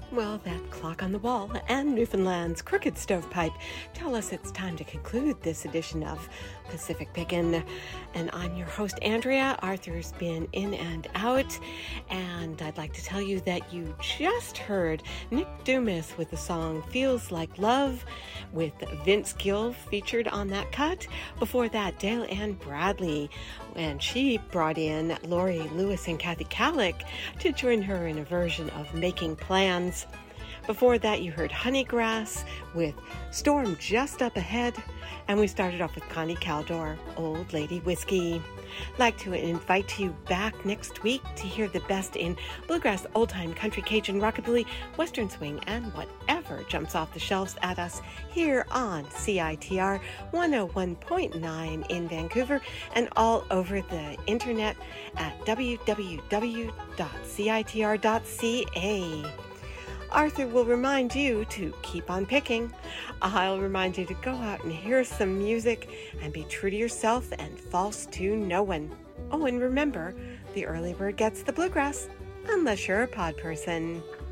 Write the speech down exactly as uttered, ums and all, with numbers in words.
Well, that clock on the wall and Newfoundland's crooked stovepipe tell us it's time to conclude this edition of Pacific Pickin'. And I'm your host, Andrea. Arthur's been in and out. And I'd like to tell you that you just heard Nick Dumas with the song Feels Like Love, with Vince Gill featured on that cut. Before that, Dale Ann Bradley, and she brought in Laurie Lewis and Kathy Kallick to join her in a version of Making Plans. Before that, you heard Honeygrass with Storm Just Up Ahead, and we started off with Connie Caldor, Old Lady Whiskey. I'd like to invite you back next week to hear the best in bluegrass, old-time country, Cajun, rockabilly, western swing, and whatever jumps off the shelves at us here on C I T R one oh one point nine in Vancouver and all over the internet at w w w dot c i t r dot c a. Arthur will remind you to keep on picking. I'll remind you to go out and hear some music and be true to yourself and false to no one. Oh, and remember, the early bird gets the bluegrass, unless you're a pod person.